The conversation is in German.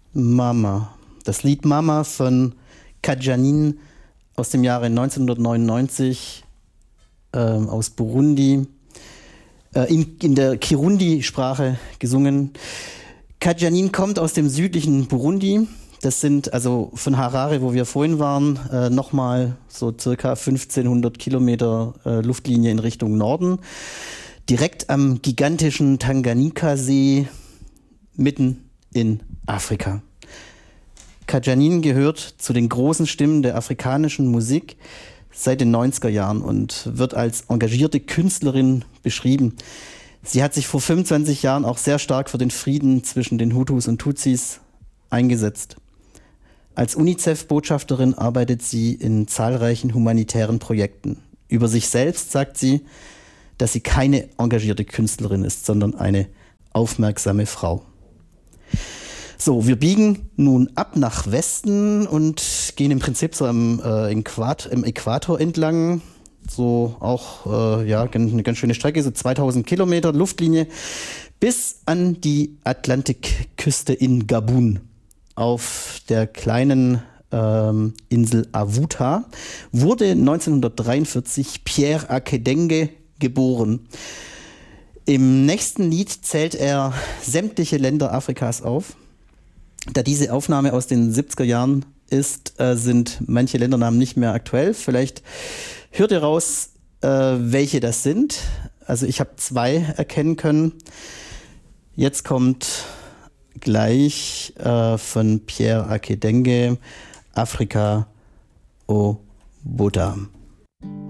Mama. Das Lied Mama von Kajanin aus dem Jahre 1999 aus Burundi, in der Kirundi-Sprache gesungen. Kajanin kommt aus dem südlichen Burundi. Das sind also von Harare, wo wir vorhin waren, nochmal so circa 1500 Kilometer Luftlinie in Richtung Norden. Direkt am gigantischen Tanganyika-See, mitten in Afrika. Kajanin gehört zu den großen Stimmen der afrikanischen Musik seit den 90er Jahren und wird als engagierte Künstlerin beschrieben. Sie hat sich vor 25 Jahren auch sehr stark für den Frieden zwischen den Hutus und Tutsis eingesetzt. Als UNICEF-Botschafterin arbeitet sie in zahlreichen humanitären Projekten. Über sich selbst sagt sie, dass sie keine engagierte Künstlerin ist, sondern eine aufmerksame Frau. So, wir biegen nun ab nach Westen und gehen im Prinzip so im Äquator entlang. So auch eine ganz schöne Strecke, so 2000 Kilometer Luftlinie, bis an die Atlantikküste in Gabun. Auf der kleinen Insel Avuta wurde 1943 Pierre Akedenge geboren. Im nächsten Lied zählt er sämtliche Länder Afrikas auf. Da diese Aufnahme aus den 70er Jahren ist, sind manche Ländernamen nicht mehr aktuell. Vielleicht hört ihr raus, welche das sind. Also ich habe 2 erkennen können. Jetzt kommt gleich von Pierre Akedenge Afrika o Buddha.